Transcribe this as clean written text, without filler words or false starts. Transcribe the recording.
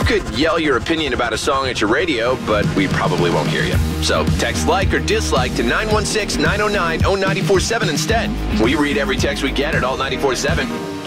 could yell your opinion about a song at your radio, but we probably won't hear you. So text like or dislike to 916-909-0947 instead. We read every text we get at Alt 94.7.